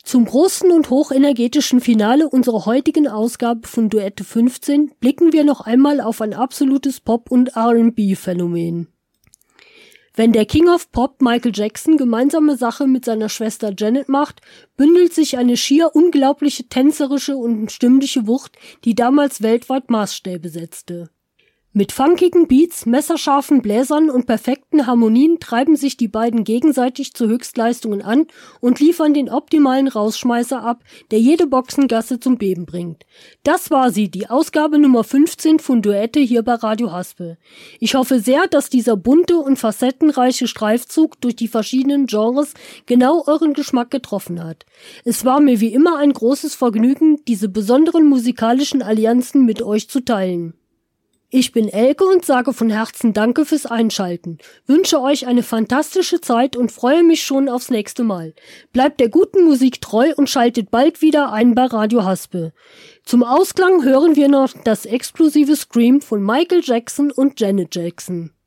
Zum großen und hochenergetischen Finale unserer heutigen Ausgabe von Duette 15 blicken wir noch einmal auf ein absolutes Pop- und R&B-Phänomen. Wenn der King of Pop Michael Jackson gemeinsame Sache mit seiner Schwester Janet macht, bündelt sich eine schier unglaubliche tänzerische und stimmliche Wucht, die damals weltweit Maßstäbe setzte. Mit funkigen Beats, messerscharfen Bläsern und perfekten Harmonien treiben sich die beiden gegenseitig zu Höchstleistungen an und liefern den optimalen Rausschmeißer ab, der jede Boxengasse zum Beben bringt. Das war sie, die Ausgabe Nummer 15 von Duette hier bei Radio Haspel. Ich hoffe sehr, dass dieser bunte und facettenreiche Streifzug durch die verschiedenen Genres genau euren Geschmack getroffen hat. Es war mir wie immer ein großes Vergnügen, diese besonderen musikalischen Allianzen mit euch zu teilen. Ich bin Elke und sage von Herzen Danke fürs Einschalten, wünsche euch eine fantastische Zeit und freue mich schon aufs nächste Mal. Bleibt der guten Musik treu und schaltet bald wieder ein bei Radio Haspel. Zum Ausklang hören wir noch das exklusive Scream von Michael Jackson und Janet Jackson.